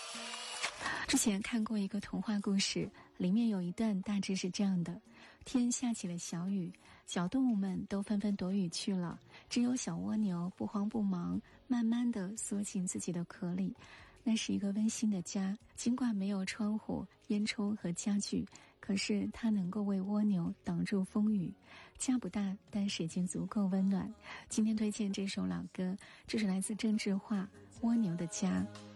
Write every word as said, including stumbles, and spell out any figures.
之前看过一个童话故事，里面有一段大致是这样的：天下起了小雨，小动物们都纷纷躲雨去了，只有小蜗牛不慌不忙，慢慢地缩进自己的壳里。那是一个温馨的家，尽管没有窗户、烟囱和家具，可是它能够为蜗牛挡住风雨。家不大，但是已经足够温暖。今天推荐这首老歌，这是来自郑智化《蜗牛的家》。